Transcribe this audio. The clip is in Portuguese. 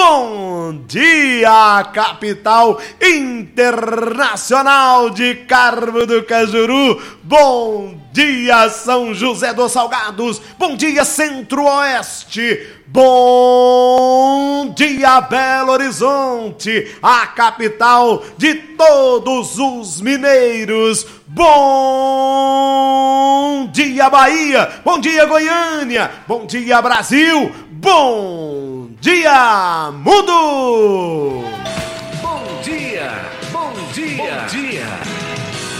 Bom dia, capital internacional de Carmo do Cajuru. Bom dia, São José dos Salgados. Bom dia, Centro-Oeste. Bom dia, Belo Horizonte, a capital de todos os mineiros. Bom dia, Bahia. Bom dia, Goiânia. Bom dia, Brasil. Bom dia, mundo!